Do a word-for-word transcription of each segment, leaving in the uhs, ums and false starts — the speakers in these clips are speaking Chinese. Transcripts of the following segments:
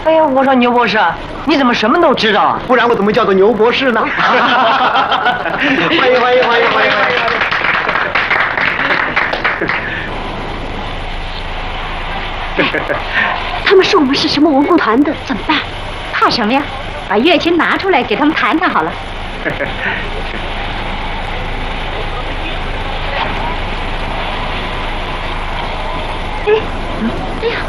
哎呀，我说牛博士，你怎么什么都知道啊？ 不然我怎么叫做牛博士呢？欢迎欢迎欢迎欢迎欢迎！ 他们说我们是什么文工团的，怎么办？ 怕什么呀？把乐琴拿出来给他们弹弹好了。 哎，哎呀！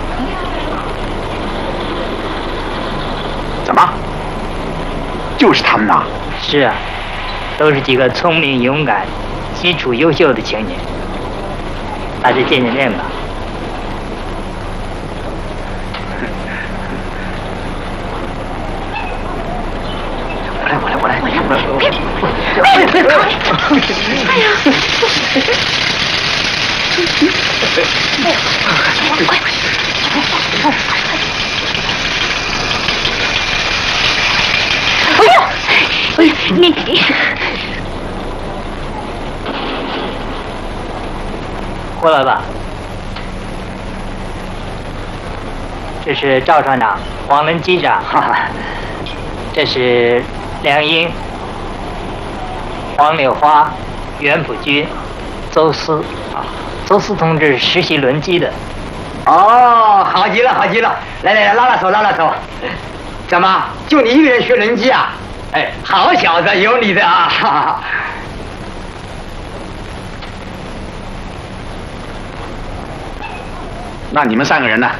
怎么？就是他们呐？ 是啊，都是几个聪明勇敢、基础优秀的青年。大家见见面吧。我来，我来，我来，我来，我来！别别别！哎呀！快快！ 哎呀！哎呀，你过来吧。这是赵船长、黄文机长，哈哈，这是梁英、黄柳花、袁普军、邹思啊，邹思同志实习轮机的。 哦，好极了，好极了！来来来，拉拉手，拉拉手。怎么，就你一个人学轮机啊？哎，好小子，有你的啊！哈哈。那你们三个人呢？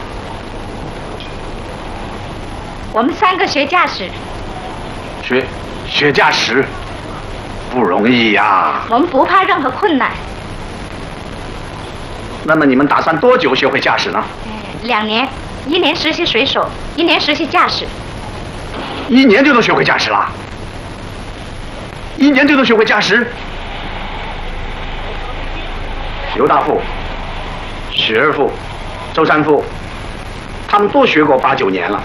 我们三个学驾驶。 学学驾驶，不容易呀。 我们不怕任何困难。 那么你们打算多久学会驾驶呢？ 两年，一年实习水手，一年实习驾驶。 一年就能学会驾驶了？一年就能学会驾驶？刘大富、许二富、周三富，他们都学过八九年了。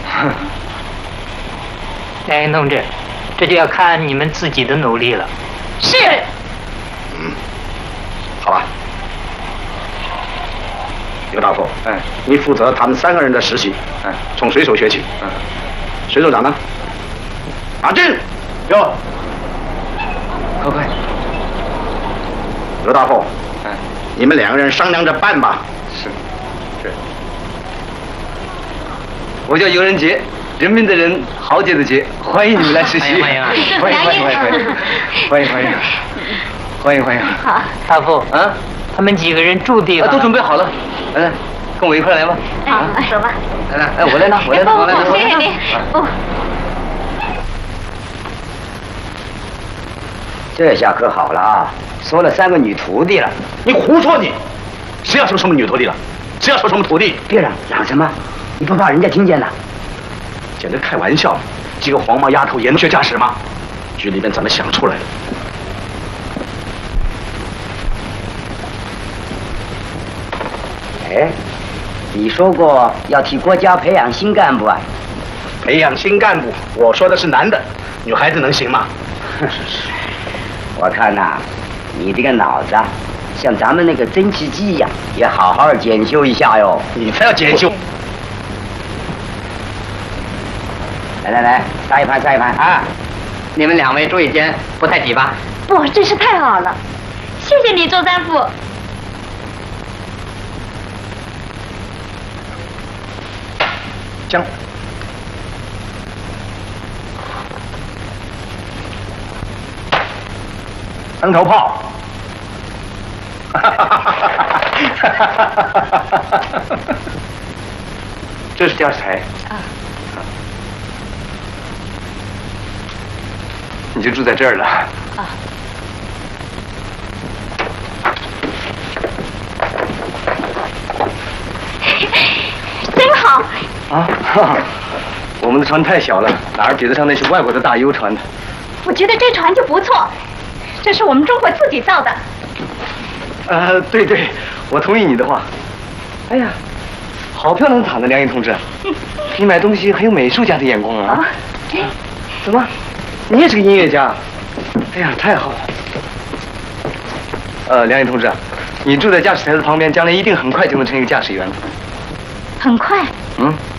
梁英同志，这就要看你们自己的努力了。 是。 嗯，好吧。刘大富，哎，你负责他们三个人的实习，哎，从水手学起。嗯，水手长呢？阿俊，哟， 快快。 刘大富，哎，你们两个人商量着办吧。 是，是。我叫尤仁杰，人民的人，豪杰的杰，欢迎你们来实习。 欢迎欢迎欢迎欢迎欢迎欢迎欢迎欢迎欢迎欢迎。 好， 大富啊，他们几个人住地方都准备好了，来来，跟我一块来吧。 好，走吧。 来来，哎，我来拿，我来拿，我来拿。 不不，谢谢您。不。 这下可好了啊，收了三个女徒弟了。 你胡说你！谁要收什么女徒弟了？谁要收什么徒弟？ 别嚷嚷什么？你不怕人家听见了？ 简直开玩笑！几个黄毛丫头也能学驾驶吗？局里面怎么想出来的？ 哎，你说过要替国家培养新干部啊？ 培养新干部，我说的是男的，女孩子能行吗？ 我看呐、啊，你这个脑子啊，像咱们那个蒸汽机一样，也好好检修一下哟。 你才要检修！ 来来来，下一盘下一盘啊！ 你们两位注意间，不太挤吧？ 不，真是太好了，谢谢你，周三富。 将。三头炮。这是驾驶台。 啊。 你就住在这儿了。 啊。真好。 啊，哈哈，我们的船太小了，哪儿比得上那些外国的大游船呢？ 我觉得这船就不错，这是我们中国自己造的。 呃，对对，我同意你的话。哎呀，好漂亮的塔呢，梁毅同志，你买东西很有美术家的眼光啊。 哎， 怎么，你也是个音乐家？哎呀，太好了。呃，梁毅同志，你住在驾驶台的旁边，将来一定很快就能成一个驾驶员。 很快。 嗯。